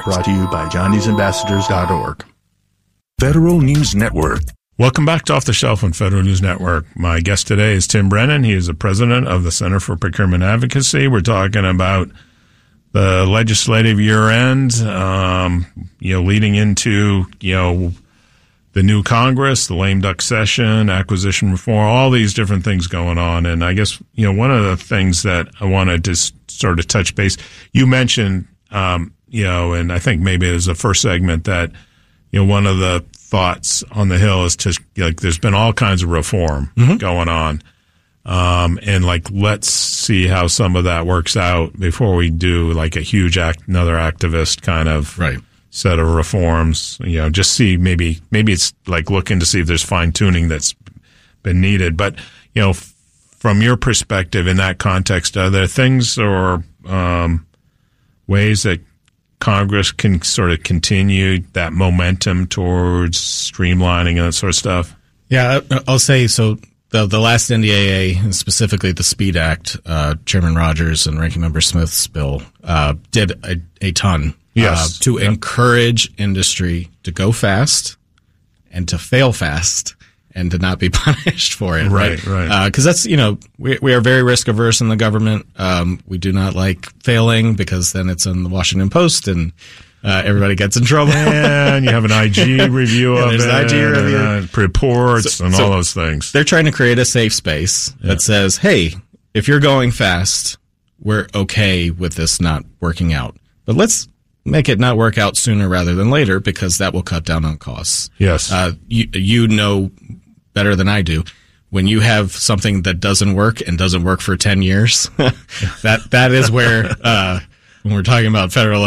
Brought to you by johnny'sambassadors.org. Federal News Network. Welcome back to Off the Shelf on Federal News Network. My guest today is Tim Brennan. He is the president of the Center for Procurement Advocacy. We're talking about the legislative year end, leading into, the new Congress, the lame duck session, acquisition reform, all these different things going on. And I guess, one of the things that I wanted to sort of touch base, you mentioned, and I think maybe it was the first segment that, one of the thoughts on the Hill is to, there's been all kinds of reform going on. And let's see how some of that works out before we do like a huge another activist kind of set of reforms, just see maybe it's like looking to see if there's fine tuning that's been needed. But, from your perspective in that context, are there things or ways that Congress can sort of continue that momentum towards streamlining and that sort of stuff? Yeah, I'll say so. The last NDAA, specifically the SPEED Act, Chairman Rogers and Ranking Member Smith's bill, did a ton to encourage industry to go fast and to fail fast and to not be punished for it. Right. Because that's, we are very risk averse in the government. We do not like failing because then it's in the Washington Post and everybody gets in trouble. And you have an IG review of it. There's an IG review. Reports and all those things. They're trying to create a safe space that says, hey, if you're going fast, we're okay with this not working out. But let's make it not work out sooner rather than later because that will cut down on costs. Yes. You know better than I do. When you have something that doesn't work and doesn't work for 10 years, that is where, when we're talking about federal